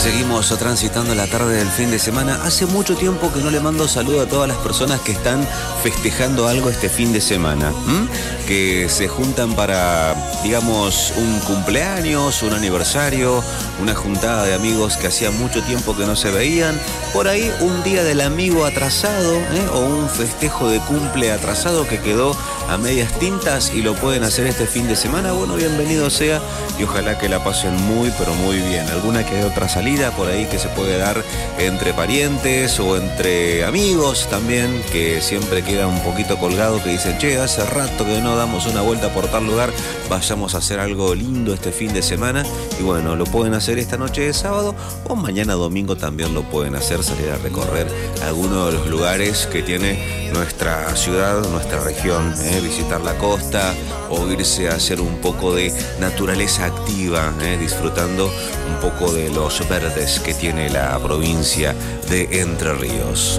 Seguimos transitando la tarde del fin de semana. Hace mucho tiempo que no le mando saludo a todas las personas que están festejando algo este fin de semana, que se juntan para, digamos, un cumpleaños, un aniversario, una juntada de amigos que hacía mucho tiempo que no se veían, por ahí un día del amigo atrasado, o un festejo de cumple atrasado que quedó a medias tintas y lo pueden hacer este fin de semana. Bueno, bienvenido sea y ojalá que la pasen muy pero muy bien. Alguna que otra salida por ahí que se puede dar entre parientes o entre amigos también, que siempre queda un poquito colgado, que dicen, che, hace rato que no damos una vuelta por tal lugar, vayamos a hacer algo lindo este fin de semana. Y bueno, lo pueden hacer esta noche de sábado o mañana domingo también lo pueden hacer, salir a recorrer algunos de los lugares que tiene nuestra ciudad, nuestra región, visitar la costa o irse a hacer un poco de naturaleza activa, disfrutando un poco de los verdes que tiene la provincia de Entre Ríos.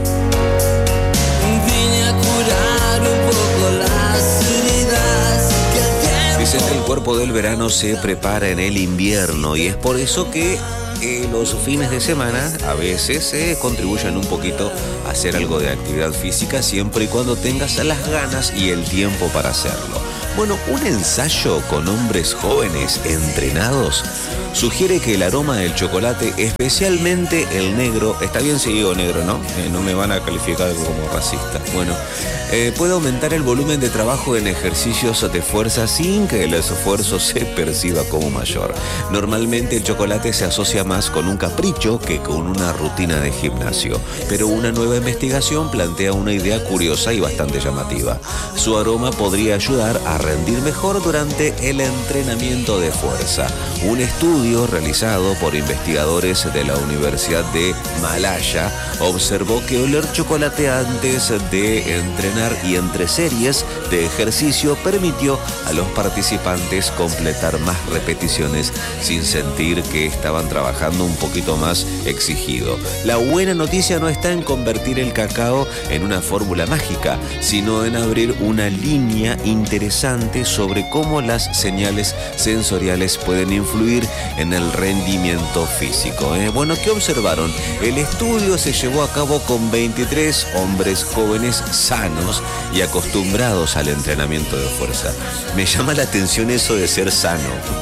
Vine a curar un poco las heridas que Dicen que el cuerpo del verano se prepara en el invierno y es por eso que los fines de semana a veces contribuyen un poquito a hacer algo de actividad física siempre y cuando tengas las ganas y el tiempo para hacerlo. Bueno, un ensayo con hombres jóvenes entrenados sugiere que el aroma del chocolate, especialmente el negro, está bien si digo negro, ¿no? No me van a calificar como racista. Bueno, puede aumentar el volumen de trabajo en ejercicios de fuerza sin que el esfuerzo se perciba como mayor. Normalmente el chocolate se asocia más con un capricho que con una rutina de gimnasio, pero una nueva investigación plantea una idea curiosa y bastante llamativa. Su aroma podría ayudar a rendir mejor durante el entrenamiento de fuerza. Un estudio realizado por investigadores de la Universidad de Malaya observó que oler chocolate antes de entrenar y entre series de ejercicio permitió a los participantes completar más repeticiones sin sentir que estaban trabajando un poquito más exigido. La buena noticia no está en convertir el cacao en una fórmula mágica, sino en abrir una línea interesante sobre cómo las señales sensoriales pueden influir en el rendimiento físico. Bueno, ¿qué observaron? El estudio se llevó a cabo con 23 hombres jóvenes sanos y acostumbrados al entrenamiento de fuerza. Me llama la atención eso de ser sano.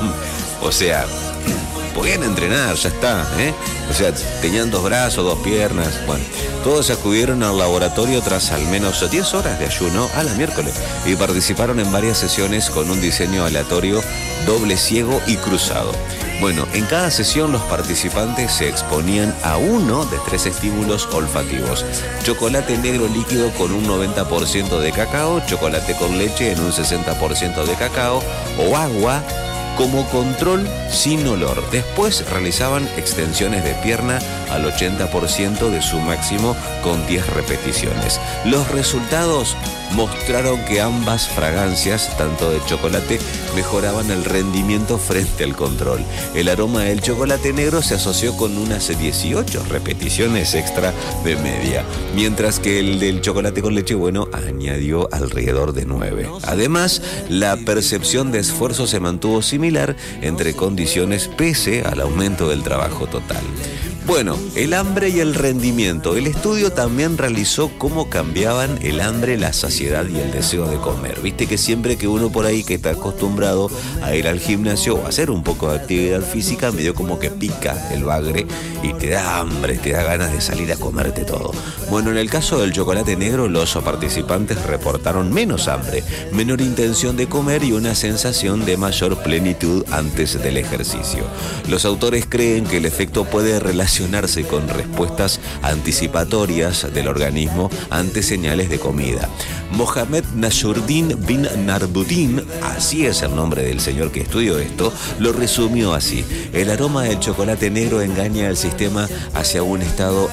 O sea, podían entrenar, ya está, O sea, tenían 2 brazos, 2 piernas. Bueno, todos acudieron al laboratorio tras al menos 10 horas de ayuno a la miércoles y participaron en varias sesiones con un diseño aleatorio, doble ciego y cruzado. Bueno, en cada sesión los participantes se exponían a uno de 3 estímulos olfativos: chocolate negro líquido con un 90% de cacao, chocolate con leche en un 60% de cacao o agua como control sin olor. Después realizaban extensiones de pierna al 80% de su máximo con 10 repeticiones. Los resultados mostraron que ambas fragancias, tanto de chocolate, mejoraban el rendimiento frente al control. El aroma del chocolate negro se asoció con unas 18 repeticiones extra de media, mientras que el del chocolate con leche, bueno, añadió alrededor de 9. Además, la percepción de esfuerzo se mantuvo similar entre condiciones pese al aumento del trabajo total. Bueno, el hambre y el rendimiento. El estudio también realizó cómo cambiaban el hambre, la saciedad y el deseo de comer. Viste que siempre que uno por ahí que está acostumbrado a ir al gimnasio o a hacer un poco de actividad física, medio como que pica el bagre y te da hambre, te da ganas de salir a comerte todo. Bueno, en el caso del chocolate negro, los participantes reportaron menos hambre, menor intención de comer y una sensación de mayor plenitud antes del ejercicio. Los autores creen que el efecto puede relacionarse con respuestas anticipatorias del organismo ante señales de comida. Mohamed Nasruddin bin Narbuddin, así es el nombre del señor que estudió esto, lo resumió así: el aroma del chocolate negro engaña al sistema hacia un estado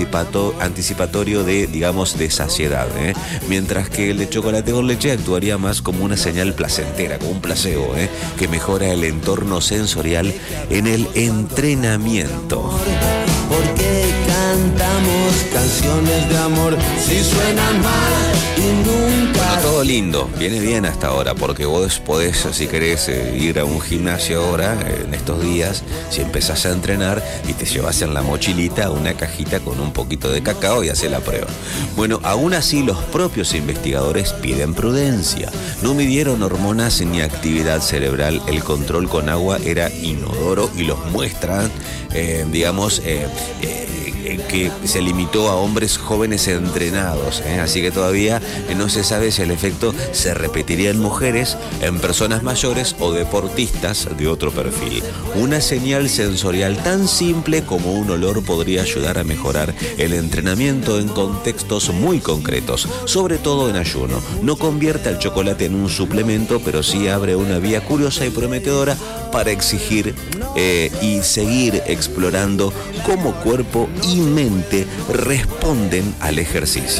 anticipatorio de, digamos, de saciedad, mientras que el de chocolate con leche actuaría más como una señal placentera, como un placebo, que mejora el entorno sensorial en el entrenamiento. porque cantamos cantemos canciones de amor si suenan mal y nunca. Bueno, todo lindo, viene bien hasta ahora, porque vos podés, si querés, ir a un gimnasio ahora, en estos días, si empezás a entrenar y te llevas en la mochilita una cajita con un poquito de cacao y haces la prueba. Bueno, aún así los propios investigadores piden prudencia. No midieron hormonas ni actividad cerebral, el control con agua era inodoro y los muestran, que se limitó a hombres jóvenes entrenados, así que todavía no se sabe si el efecto se repetiría en mujeres, en personas mayores o deportistas de otro perfil. Una señal sensorial tan simple como un olor podría ayudar a mejorar el entrenamiento en contextos muy concretos, sobre todo en ayuno. No convierta el chocolate en un suplemento, pero sí abre una vía curiosa y prometedora para exigir y seguir explorando cómo cuerpo y mente responden al ejercicio.